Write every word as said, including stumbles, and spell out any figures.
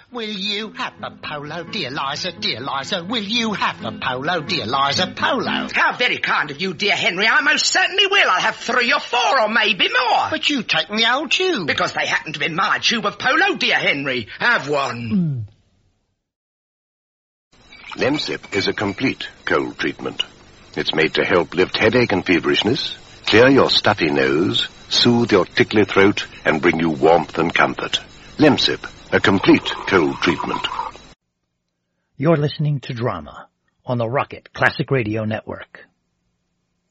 Will you have a polo, dear Liza, dear Liza? Will you have a polo, dear Liza, polo? How very kind of you, dear Henry. I most certainly will. I'll have three or four or maybe more. But you take the old tube. Because they happen to be my tube of polo, dear Henry. Have one. Mm. Lemsip is a complete cold treatment. It's made to help lift headache and feverishness, clear your stuffy nose, soothe your tickly throat, and bring you warmth and comfort. Lemsip, a complete cold treatment. You're listening to Drama on the Rocket Classic Radio Network.